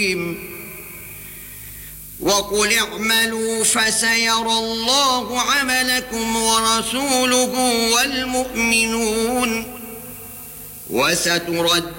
وقل اعملوا فسيرى الله عملكم ورسوله والمؤمنون وسترد